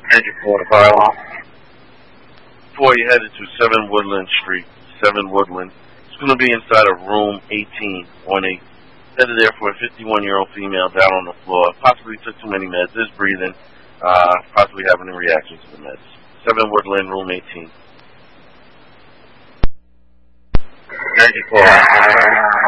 Engine 4 to fire alarm. 4, you headed to 7 Woodland Street. 7 Woodland. It's going to be inside of room 18, 1-8. Headed there for a 51-year-old female down on the floor. Possibly took too many meds. Is breathing. Possibly having a reaction to the meds. 7 Woodland, room 18. Engine 4.